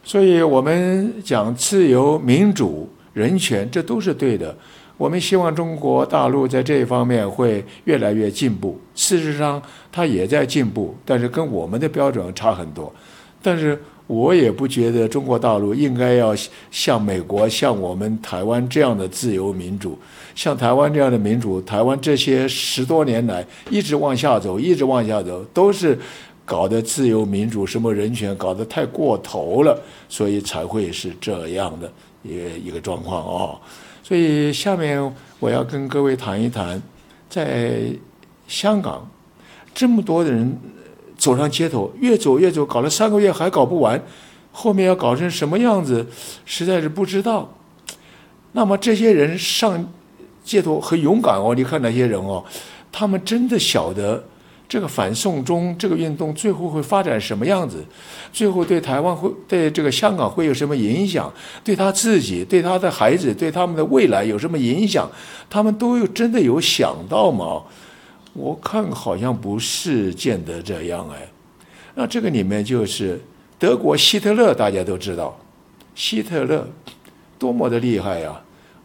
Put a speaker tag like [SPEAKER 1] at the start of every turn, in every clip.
[SPEAKER 1] 所以我们讲自由、民主、人权，这都是对的。我们希望中国大陆在这一方面会越来越进步。事实上，它也在进步，但是跟我们的标准差很多。但是我也不觉得中国大陆应该要像美国、像我们台湾这样的自由民主。像台湾这样的民主，台湾这些10多年来一直往下走，一直往下走，都是搞得自由民主、什么人权搞得太过头了，所以才会是这样的一个状况啊。所以下面我要跟各位谈一谈，在香港这么多的人走上街头，越走越走，搞了3个月还搞不完，后面要搞成什么样子，实在是不知道。那么这些人上街头很勇敢哦，你看那些人哦，他们真的晓得这个反送中这个运动最后会发展什么样子，最后对台湾会对这个香港会有什么影响，对他自己、对他的孩子、对他们的未来有什么影响，他们都真的有想到吗？我看好像不是见得这样哎。那这个里面就是德国希特勒，大家都知道，希特勒多么的厉害呀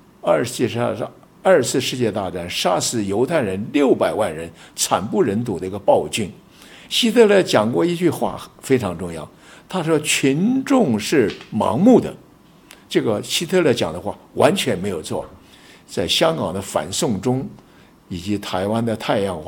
[SPEAKER 1] ！2次世界大战杀死犹太人600万人，惨不忍睹的一个暴君。希特勒讲过一句话非常重要，他说群众是盲目的。这个希特勒讲的话完全没有错。在香港的反送中以及台湾的太阳花